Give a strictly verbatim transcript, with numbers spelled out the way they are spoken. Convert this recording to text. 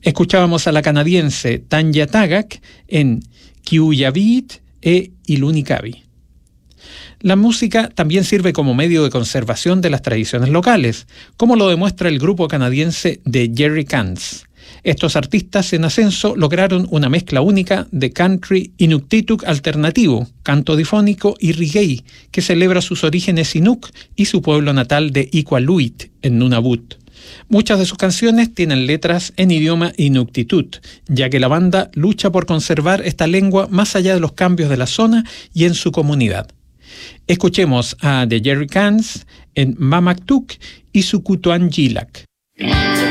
Escuchábamos a la canadiense Tanya Tagaq en Kiuyavit e Ilunikavi. La música también sirve como medio de conservación de las tradiciones locales, como lo demuestra el grupo canadiense The Jerry Cans. Estos artistas en ascenso lograron una mezcla única de country inuktitut alternativo, canto difónico y reggae, que celebra sus orígenes inuk y su pueblo natal de Iqaluit, en Nunavut. Muchas de sus canciones tienen letras en idioma inuktitut, ya que la banda lucha por conservar esta lengua más allá de los cambios de la zona y en su comunidad. Escuchemos a The Jerry Cans en Mamaktuk y Sukutuanjilak.